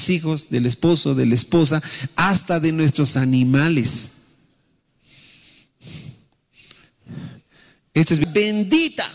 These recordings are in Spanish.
nuestros hijos, del esposo, de la esposa, hasta de nuestros animales. Esta es bendita.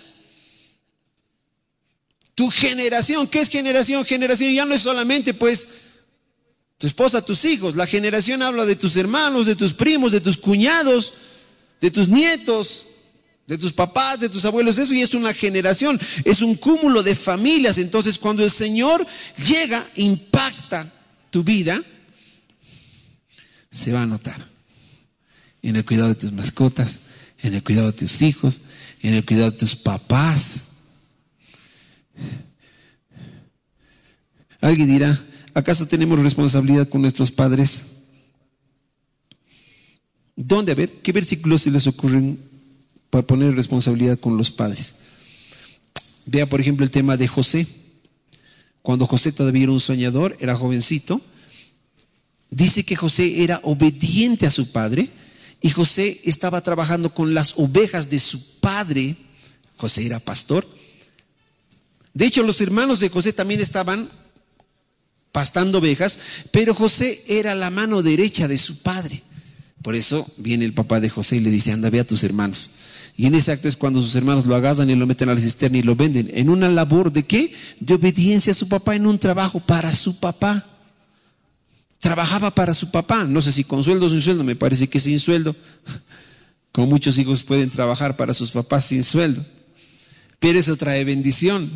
Tu generación, ¿qué es generación? Generación ya no es solamente pues tu esposa, tus hijos. La generación habla de tus hermanos, de tus primos, de tus cuñados, de tus nietos, de tus papás, de tus abuelos. Eso ya es una generación, es un cúmulo de familias. Entonces cuando el Señor llega, impacta tu vida, se va a notar en el cuidado de tus mascotas, en el cuidado de tus hijos, en el cuidado de tus papás. Alguien dirá, ¿acaso tenemos responsabilidad con nuestros padres? ¿Dónde? A ver, ¿qué versículos se les ocurren para poner responsabilidad con los padres? Vea, por ejemplo, el tema de José. Cuando José todavía era un soñador, era jovencito, dice que José era obediente a su padre y José estaba trabajando con las ovejas de su padre. José era pastor. De hecho, los hermanos de José también estaban pastando ovejas, pero José era la mano derecha de su padre. Por eso viene el papá de José y le dice, anda, ve a tus hermanos. Y en ese acto es cuando sus hermanos lo agarran y lo meten a la cisterna y lo venden. ¿En una labor de qué? De obediencia a su papá, en un trabajo para su papá. Trabajaba para su papá, no sé si con sueldo o sin sueldo, me parece que sin sueldo. Como muchos hijos pueden trabajar para sus papás sin sueldo. Pero eso trae bendición.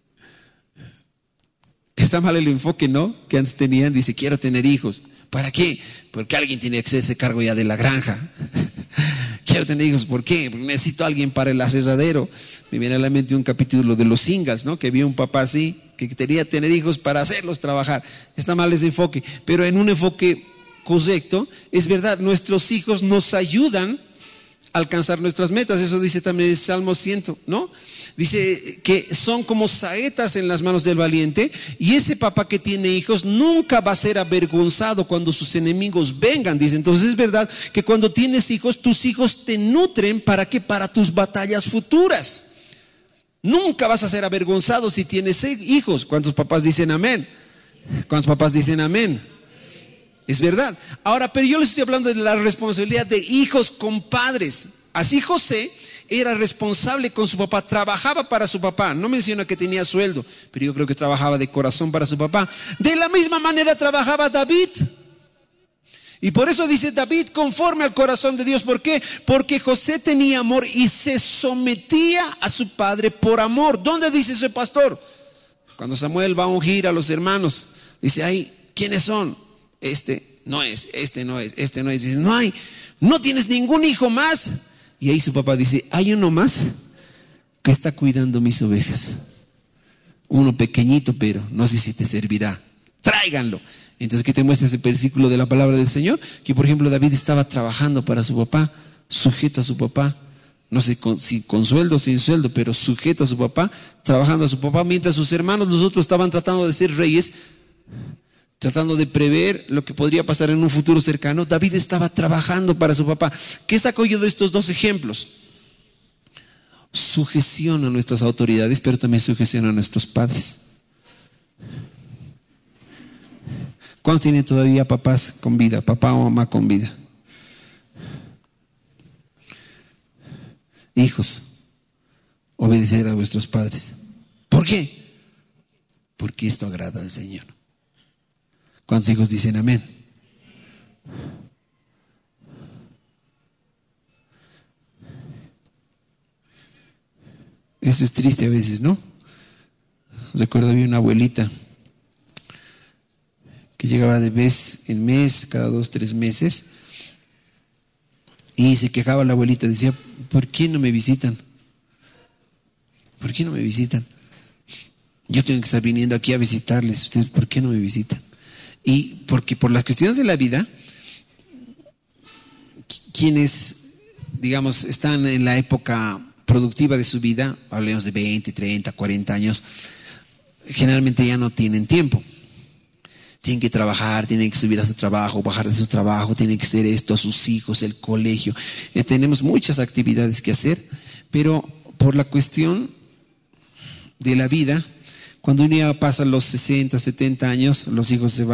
Está mal el enfoque, ¿no? Que antes tenían, dice, quiero tener hijos. ¿Para qué? Porque alguien tiene que hacerse cargo ya de la granja. Quiero tener hijos, ¿por qué? Porque necesito a alguien para el asesadero. Me viene a la mente un capítulo de los Ingas, ¿no? Que había un papá así, que quería tener hijos para hacerlos trabajar. Está mal ese enfoque, pero en un enfoque correcto, es verdad, nuestros hijos nos ayudan a alcanzar nuestras metas. Eso dice también el Salmo 100, ¿no? Dice que son como saetas en las manos del valiente, y ese papá que tiene hijos nunca va a ser avergonzado cuando sus enemigos vengan, dice. Entonces es verdad que cuando tienes hijos, tus hijos te nutren, ¿para qué? Para tus batallas futuras. Nunca vas a ser avergonzado si tienes hijos. ¿Cuántos papás dicen amén? ¿Cuántos papás dicen amén? Es verdad. Ahora, pero yo les estoy hablando de la responsabilidad de hijos con padres. Así José era responsable con su papá, trabajaba para su papá. No menciona que tenía sueldo, pero yo creo que trabajaba de corazón para su papá. De la misma manera trabajaba David. Y por eso dice David, conforme al corazón de Dios. ¿Por qué? Porque José tenía amor y se sometía a su padre por amor. ¿Dónde dice ese pastor? Cuando Samuel va a ungir a los hermanos, dice, ay, ¿quiénes son? Este no es, este no es, este no es. Dice, no hay, no tienes ningún hijo más. Y ahí su papá dice, hay uno más que está cuidando mis ovejas. Uno pequeñito, pero no sé si te servirá. Tráiganlo. Entonces, ¿qué te muestra ese versículo de la palabra del Señor? Que, por ejemplo, David estaba trabajando para su papá, sujeto a su papá. No sé si con sueldo o sin sueldo, pero sujeto a su papá, trabajando a su papá, mientras sus hermanos, los otros, estaban tratando de ser reyes, tratando de prever lo que podría pasar en un futuro cercano. David estaba trabajando para su papá. ¿Qué saco yo de estos dos ejemplos? Sujeción a nuestras autoridades, pero también sujeción a nuestros padres. ¿Cuántos tienen todavía papás con vida, papá o mamá con vida? Hijos, obedecer a vuestros padres. ¿Por qué? Porque esto agrada al Señor. ¿Cuántos hijos dicen amén? Eso es triste a veces, ¿no? Recuerdo, había una abuelita que llegaba de vez en mes, cada 2, 3 meses, y se quejaba la abuelita, decía, ¿por qué no me visitan? ¿Por qué no me visitan? Yo tengo que estar viniendo aquí a visitarles, ustedes, ¿por qué no me visitan? Y porque por las cuestiones de la vida, quienes, digamos, están en la época productiva de su vida, hablemos de 20, 30, 40 años, generalmente ya no tienen tiempo. Tienen que trabajar, tienen que subir a su trabajo, bajar de su trabajo, tienen que hacer esto a sus hijos, el colegio. Tenemos muchas actividades que hacer, pero por la cuestión de la vida, cuando un día pasa los 60, 70 años, los hijos se van.